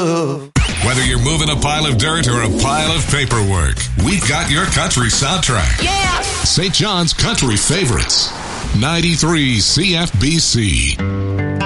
love. Whether you're moving a pile of dirt or a pile of paperwork, we've got your country soundtrack. Yeah! St. John's Country Favorites. 93 CFBC.